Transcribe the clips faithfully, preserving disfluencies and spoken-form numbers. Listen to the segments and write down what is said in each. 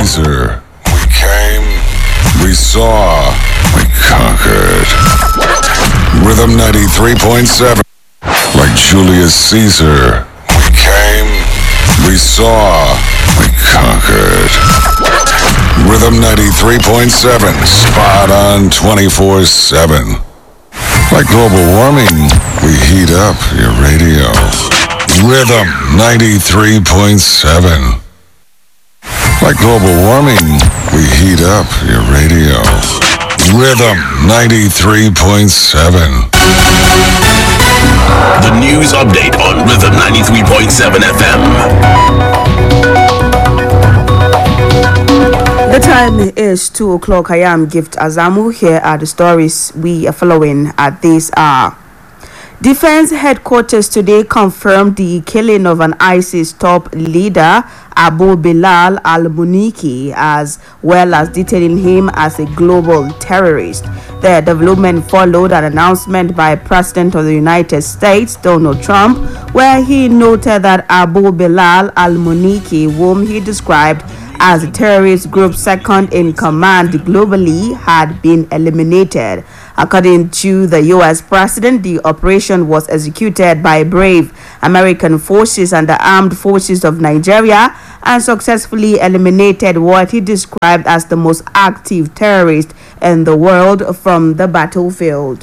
Caesar. We came, we saw, we conquered. Rhythm ninety-three point seven. Like Julius Caesar. We came, we saw, we conquered. Rhythm ninety-three point seven. Spot on twenty-four seven. Like global warming, we heat up your radio. Rhythm ninety-three point seven. Like global warming, we heat up your radio. Rhythm ninety-three point seven. The news update on Rhythm ninety-three point seven F M. The time is two o'clock. I am Gift Azamu. Here are the stories we are following at this hour. Defense headquarters today confirmed the killing of an ISIS top leader, Abu Bilal al-Muniki, as well as detailing him as a global terrorist. The development followed an announcement by President of the United States, Donald Trump, where he noted that Abu Bilal al-Muniki, whom he described as a terrorist group second in command globally, had been eliminated. According to the U S president, the operation was executed by brave American forces and the armed forces of Nigeria and successfully eliminated what he described as the most active terrorist in the world from the battlefield.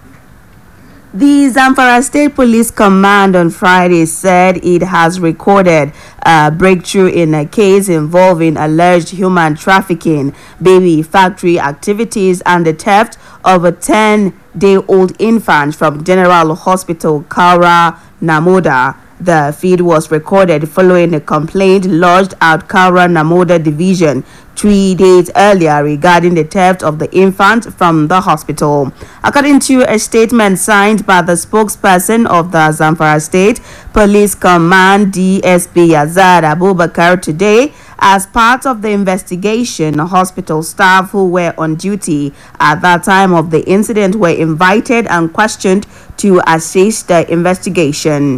The Zamfara State Police Command on Friday said it has recorded a breakthrough in a case involving alleged human trafficking, baby factory activities, and the theft of a ten-day-old infant from General Hospital Kaura Namoda. The feed was recorded following a complaint lodged at Kaura Namoda Division three days earlier regarding the theft of the infant from the hospital. According to a statement signed by the spokesperson of the Zamfara State Police Command, D S P Yazad Abubakar, today, as part of the investigation, hospital staff who were on duty at that time of the incident were invited and questioned to assist the investigation.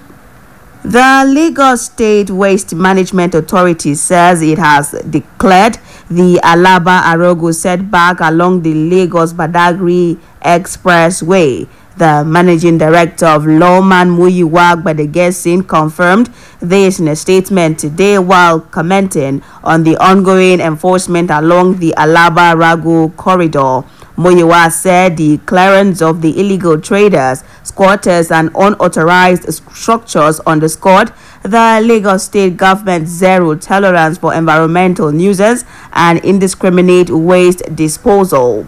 The Lagos State Waste Management Authority says it has declared the Alaba-Arogo setback along the Lagos-Badagry Expressway. The managing director of Lawman Muyiwa Gbadegesin confirmed this in a statement today while commenting on the ongoing enforcement along the Alaba-Rago corridor. Muyiwa said the clearance of the illegal traders, squatters, and unauthorized structures underscored the Lagos State government's zero tolerance for environmental nuisance and indiscriminate waste disposal.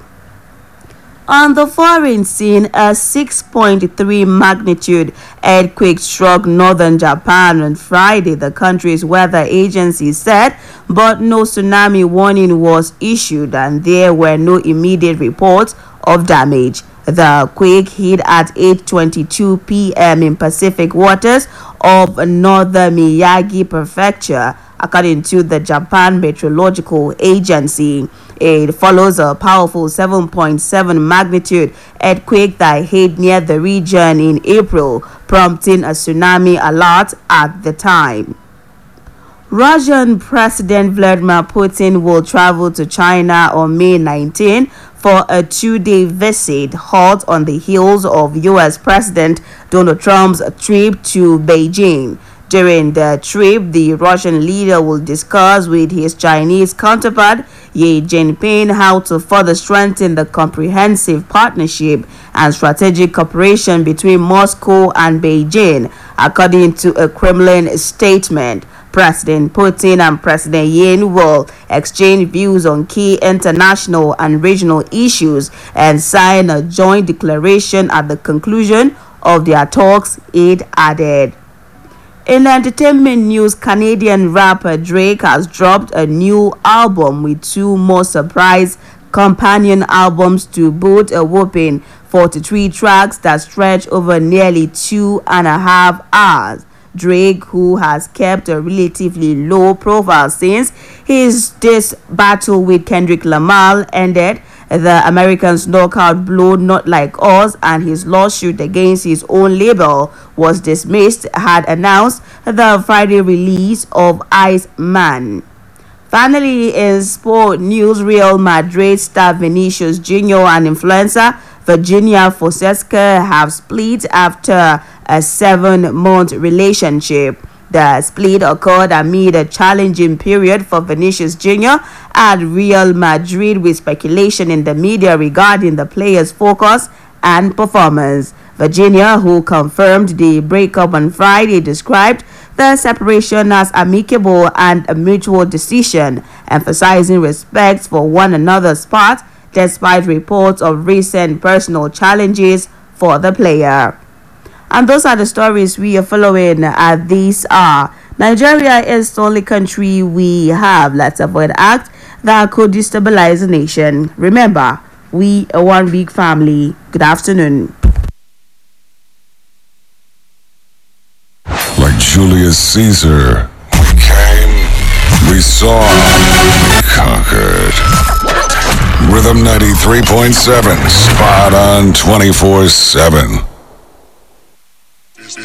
On the foreign scene, a six point three magnitude earthquake struck northern Japan on Friday, the country's weather agency said, but no tsunami warning was issued and there were no immediate reports of damage. The quake hit at eight twenty-two p.m. in Pacific waters of northern Miyagi Prefecture, according to the Japan Meteorological Agency. It follows a powerful seven point seven magnitude earthquake that hit near the region in April, prompting a tsunami alert at the time. Russian President Vladimir Putin will travel to China on May nineteenth for a two-day visit, hot on the heels of U S President Donald Trump's trip to Beijing. During the trip, the Russian leader will discuss with his Chinese counterpart Xi Jinping how to further strengthen the comprehensive partnership and strategic cooperation between Moscow and Beijing, according to a Kremlin statement. President Putin and President Yin will exchange views on key international and regional issues and sign a joint declaration at the conclusion of their talks, it added. In entertainment news, Canadian rapper Drake has dropped a new album with two more surprise companion albums to boot, a whopping forty-three tracks that stretch over nearly two and a half hours. Drake, who has kept a relatively low profile since his this battle with Kendrick Lamar ended, the American's knockout blow Not Like Us, and his lawsuit against his own label was dismissed, had announced the Friday release of Ice Man. Finally, in sport news, Real Madrid star Vinicius Junior and influencer Virginia Fonseca have split after a seven-month relationship. The split occurred amid a challenging period for Vinicius Junior at Real Madrid, with speculation in the media regarding the player's focus and performance. Virginia, who confirmed the breakup on Friday, described the separation as amicable and a mutual decision, emphasizing respect for one another's part despite reports of recent personal challenges for the player. And those are the stories we are following at these are. Nigeria is the only country we have. Let's avoid act that could destabilize the nation. Remember, we are one big family. Good afternoon. Like Julius Caesar, we came, we saw, we conquered. Rhythm ninety-three point seven, spot on twenty-four seven.